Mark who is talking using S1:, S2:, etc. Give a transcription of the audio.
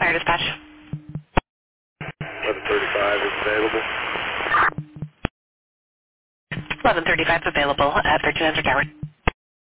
S1: Fire dispatch.
S2: 1135 is available.
S1: 1135 is available at 1300 Tower.